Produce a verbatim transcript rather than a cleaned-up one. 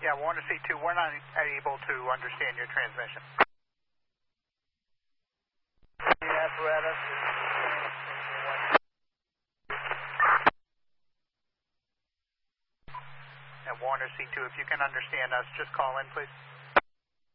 Yeah, Warner C two, we're not able to understand your transmission. The apparatus is... And Warner C two, if you can understand us, just call in, please.